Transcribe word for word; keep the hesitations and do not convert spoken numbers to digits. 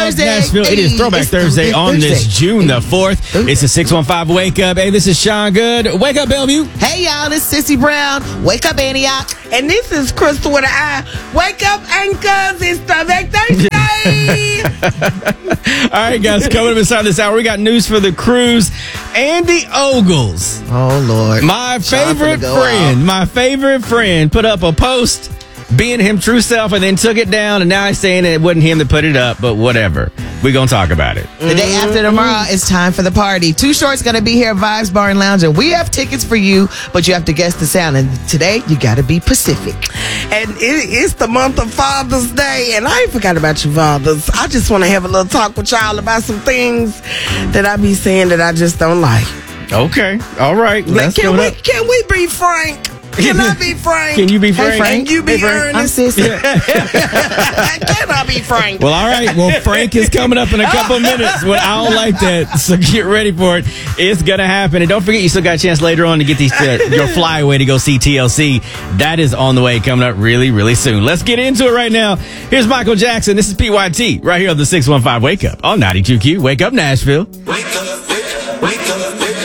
Thursday. Nashville. It is Throwback It's Thursday Throwback on this Thursday. June the fourth. It's a six one five Wake Up. Hey, this is Sean Good. Wake up, Bellevue. Hey, y'all, this is Sissy Brown. Wake up, Antioch. And this is Crystal with an I. Wake up, anchors. It's Throwback Thursday. All right, guys, coming up inside this hour, we got news for the cruise. Andy Ogles, Oh, Lord. my Sean favorite finna go friend, my favorite friend, put up a post being him true self and then took it down, and now he's saying it wasn't him that put it up, but whatever. We're going to talk about it. The day after tomorrow, it's time for the party. Too Short's going to be here at Vibes Bar and Lounge, and we have tickets for you, but you have to guess the sound. And today, you got to be Pacific. And it, it's the month of Father's Day. And I ain't forgot about you fathers. I just want to have a little talk with y'all about some things that I be saying that I just don't like. Okay. All right. Like, That's can coming we up. can we be frank? Can I be frank? Can you be frank? Hey, Frank. Can you be Hey, Frank. I'm earnest? Sissy. Can I be frank? Well, all right. Well, Frank is coming up in a couple of minutes. Well, I don't like that, so get ready for it. It's going to happen. And don't forget, you still got a chance later on to get these uh, your flyaway to go see T L C. That is on the way, coming up really, really soon. Let's get into it right now. Here's Michael Jackson. This is P Y T right here on the six one five Wake Up on ninety-two Q. Wake up, Nashville. Wake up, wake up, wake up, wake